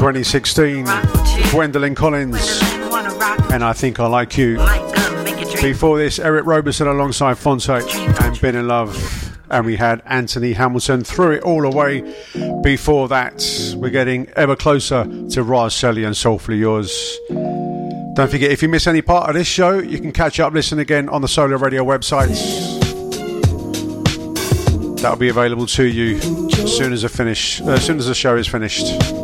2016, Gwendolyn Collins, and I Think I Like You. Before this, Eric Roberson alongside Fonte and Been in Love. And we had Anthony Hamilton, Threw It All Away. Before that, we're getting ever closer to Raz Shelley and Soulfully Yours. Don't forget, if you miss any part of this show, you can catch up, listen again on the Solar Radio website. That'll be available to you as soon as the show is finished.